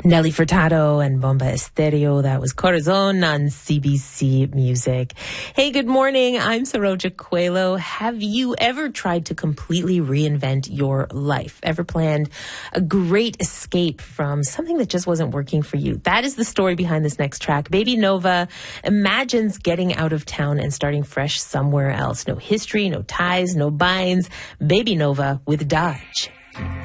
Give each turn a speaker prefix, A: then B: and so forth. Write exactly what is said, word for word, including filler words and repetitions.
A: Nelly Furtado and Bomba Estéreo. That was Corazon on C B C Music. Hey, good morning. I'm Saroja Coelho. Have you ever tried to completely reinvent your life? Ever planned a great escape from something that just wasn't working for you? That is the story behind this next track. Baby Nova imagines getting out of town and starting fresh somewhere else. No history, no ties, no binds. Baby Nova with Dodge.